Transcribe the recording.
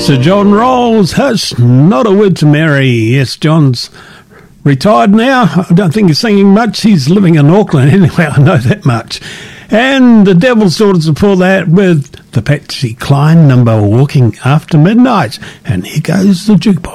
Sir John Rolls, Hush, Not a Word to Mary. Yes, John's retired now. I don't think he's singing much. He's living in Auckland anyway, I know that much. And the Devil's Daughters before that with the Patsy Cline number Walking After Midnight. And here goes the jukebox.